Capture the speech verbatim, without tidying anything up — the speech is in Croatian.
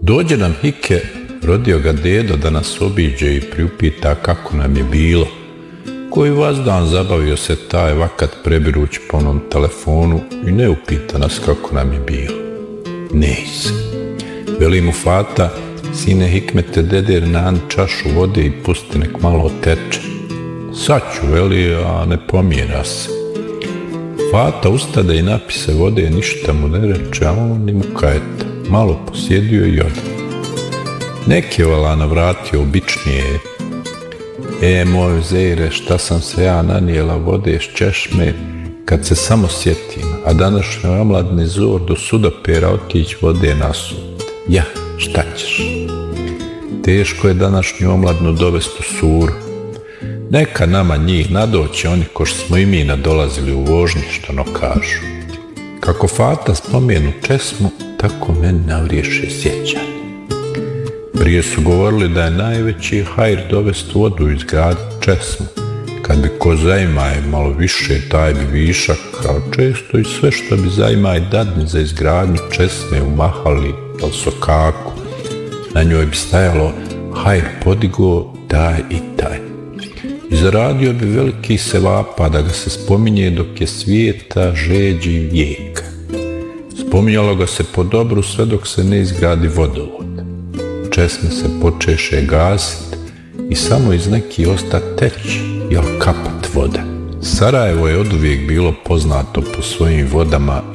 Dođe nam Hike, rodio ga dedo da nas obiđe i priupita kako nam je bilo. Koji vazdan zabavio se taj vakat prebirući po onom telefonu i ne upita nas kako nam je bilo. Nejse. Veli mu Fata, sine Hikmete, deder nan čašu vode i pusti nek malo teče. Sad ću, veli, a ne pomjera se. Fata ustade i napise vode, ništa mu ne reče, a on ni mu kajeta. Malo posjedio i ode. Nek je Valana vratio običnije. E, moj zejre, šta sam se ja nanijela vode s češme, kad se samo sjetim, a današnjoj omladni zor do sudopera otić vode nasud. Ja, šta ćeš? Teško je današnju omladnu dovest u suru. Neka nama njih nadoće oni ko smo i mi nadolazili u vožnji, što no kažu. Kako Fata spomenu česmu, tako meni navriješe sjećanje. Prije su govorili da je najveći hajr dovest vodu i izgraditi česmu. Kad bi ko zaimaj malo više, taj bi višak, kao često i sve što bi zaimaj dadni za izgradnju česme u mahali ili sokaku. Na njoj bi stajalo hajr podigo, taj i taj. I zaradio bi veliki sevapa da ga se spominje dok je svijeta, žeđi i vijeka. Spominjalo ga se po dobru sve dok se ne izgradi vodovod. Česme se počeše gasit i samo iz neki osta teći, jel kapat voda. Sarajevo je oduvijek bilo poznato po svojim vodama